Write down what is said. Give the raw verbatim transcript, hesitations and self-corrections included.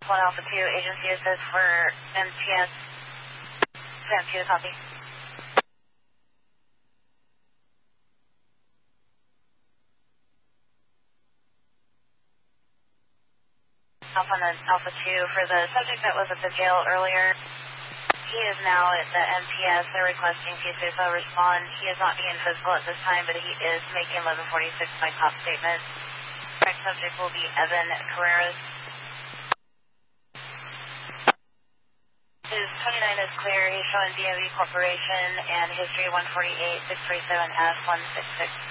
one Alpha two, agency assist for M P S. Sam two, copy. Alpha, Alpha two, for the subject that was at the jail earlier, he is now at the M P S. They're requesting P C S O respond. He is not being physical at this time, but he is making eleven forty-six by cop statement. Correct subject will be Evan Carreras. His twenty-nine is clear. He's showing D M V Corporation and history one forty-eight, six forty-seven, S one six six.